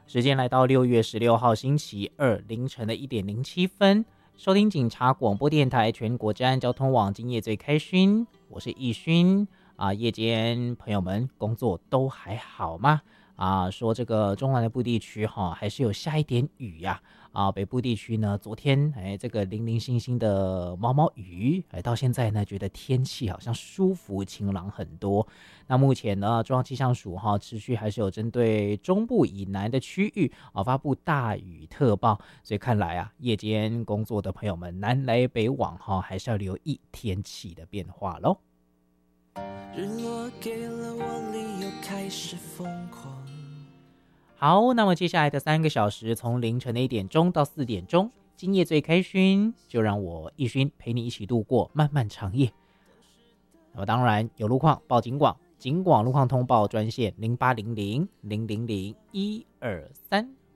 时间来到6月16号星期二凌晨的1:07，收听警察广播电台全国治安交通网，今夜最开勋，我是易勋夜间朋友们工作都还好吗？说这个中南部地区还是有下一点雨呀。北部地区呢，昨天这个零零星星的毛毛雨，到现在呢，觉得天气好像舒服晴朗很多。那目前呢，中央气象署持续还是有针对中部以南的区域发布大雨特报，所以看来夜间工作的朋友们南来北往还是要留意天气的变化咯。日落给了我理由开始疯狂。好，那么接下来的3个小时，从凌晨的1点钟到4点钟，今夜最开勋，就让我易勋陪你一起度过漫漫长夜。那么当然有路况报警广，警广路况通报专线0800-000-123。